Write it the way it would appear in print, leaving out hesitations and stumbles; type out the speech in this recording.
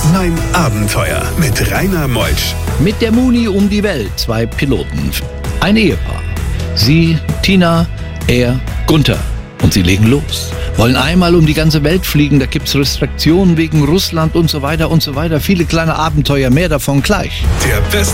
Mein Abenteuer mit Rainer Meutsch. Mit der Muni um die Welt, 2 Piloten. Ein Ehepaar. Sie, Tina, er, Gunther. Und sie legen los. Wollen einmal um die ganze Welt fliegen, da gibt's Restriktionen wegen Russland und so weiter und so weiter. Viele kleine Abenteuer, mehr davon gleich. Der beste